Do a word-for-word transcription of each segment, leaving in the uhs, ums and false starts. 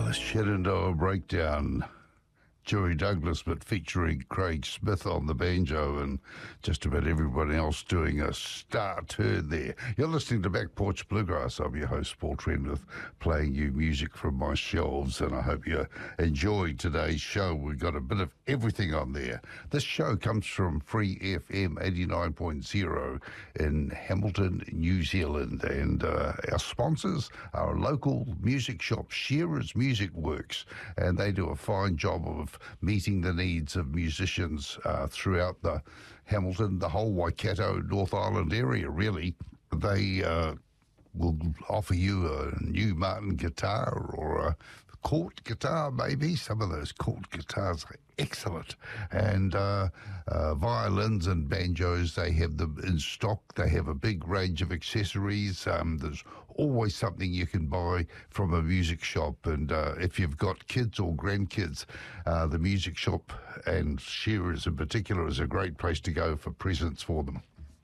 the Shenandoah Breakdown. Jerry Douglas, but featuring Craig Smith on the banjo and just about everybody else doing a star turn there. You're listening to Back Porch Bluegrass. I'm your host, Paul Trenwith, playing you music from my shelves, and I hope you enjoyed today's show. We've got a bit of everything on there. This show comes from Free F M eighty-nine point oh in Hamilton, New Zealand, and uh, our sponsors are a local music shop, Shearer's Music Works, and they do a fine job of meeting the needs of musicians uh, throughout the Hamilton, the whole Waikato, North Island area, really. They uh, will offer you a new Martin guitar or a Cort guitar, maybe. Some of those Cort guitars are excellent. And uh, uh, violins and banjos, they have them in stock. They have a big range of accessories. Um, there's always something you can buy from a music shop. And uh, if you've got kids or grandkids, uh, the music shop, and Shearers in particular, is a great place to go for presents for them.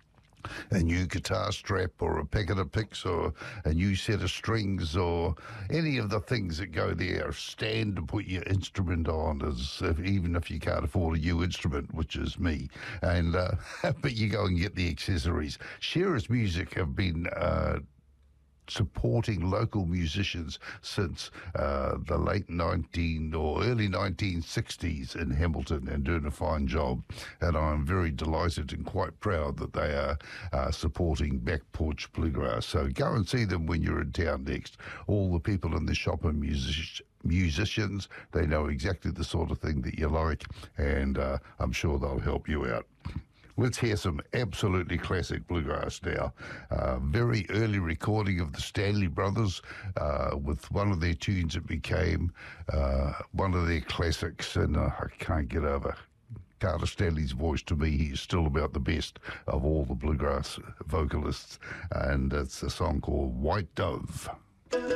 A new guitar strap or a packet of picks or a new set of strings or any of the things that go there. A stand to put your instrument on, as if, even if you can't afford a new instrument, which is me. And uh, but you go and get the accessories. Shearer's Music have been Uh, supporting local musicians since uh, the late nineteen or early nineteen sixties in Hamilton, and doing a fine job. And I'm very delighted and quite proud that they are uh, supporting Back Porch Bluegrass. So go and see them when you're in town next. All the people in the shop are music- musicians. They know exactly the sort of thing that you like, and uh, I'm sure they'll help you out. Let's hear some absolutely classic bluegrass now. Uh, very early recording of the Stanley Brothers uh, with one of their tunes that became uh, one of their classics, and uh, I can't get over Carter Stanley's voice. To me, he's still about the best of all the bluegrass vocalists, and it's a song called White Dove.